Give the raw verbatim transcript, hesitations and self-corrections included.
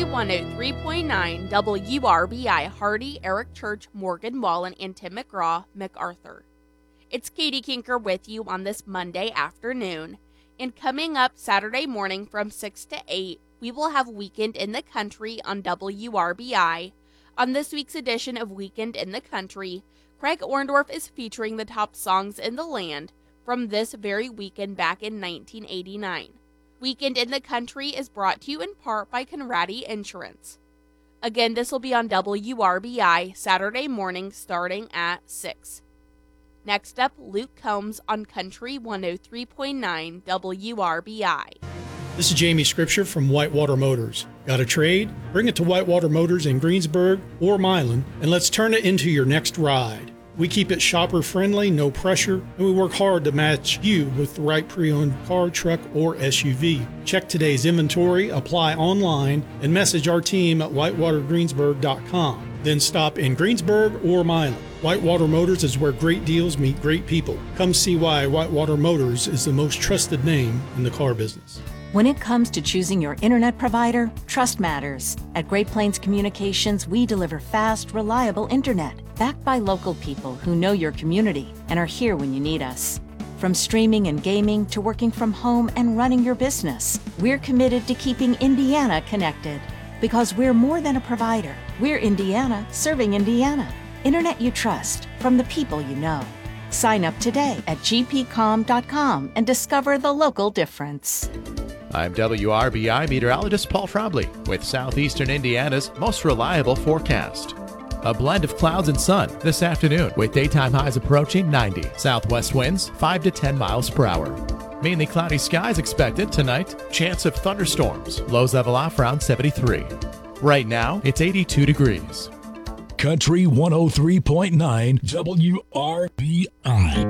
one oh three point nine W R B I Hardy, Eric Church, Morgan Wallen, and Tim McGraw, MacArthur. It's Katie Kinker with you on this Monday afternoon, and coming up Saturday morning from six to eight, we will have Weekend in the Country on W R B I. On this week's edition of Weekend in the Country, Craig Orndorff is featuring the top songs in the land from this very weekend back in nineteen eighty-nine. Weekend in the Country is brought to you in part by Conradi Insurance. Again, this will be on W R B I Saturday morning starting at six. Next up, Luke Combs on Country one oh three point nine W R B I. This is Jamie Scripture from Whitewater Motors. Got a trade? Bring it to Whitewater Motors in Greensburg or Milan, and let's turn it into your next ride. We keep it shopper-friendly, no pressure, and we work hard to match you with the right pre-owned car, truck, or S U V. Check today's inventory, apply online, and message our team at whitewater greensburg dot com. Then stop in Greensburg or Milan. Whitewater Motors is where great deals meet great people. Come see why Whitewater Motors is the most trusted name in the car business. When it comes to choosing your internet provider, trust matters. At Great Plains Communications, we deliver fast, reliable internet, backed by local people who know your community and are here when you need us. From streaming and gaming to working from home and running your business, we're committed to keeping Indiana connected. Because we're more than a provider. We're Indiana serving Indiana. Internet you trust from the people you know. Sign up today at g p com dot com and discover the local difference. I'm W R B I meteorologist Paul Trombley with Southeastern Indiana's most reliable forecast. A blend of clouds and sun this afternoon with daytime highs approaching ninety. Southwest winds five to ten miles per hour. Mainly cloudy skies expected tonight. Chance of thunderstorms. Lows level off around seventy-three. Right now, it's eighty-two degrees. Country one oh three point nine W R B I.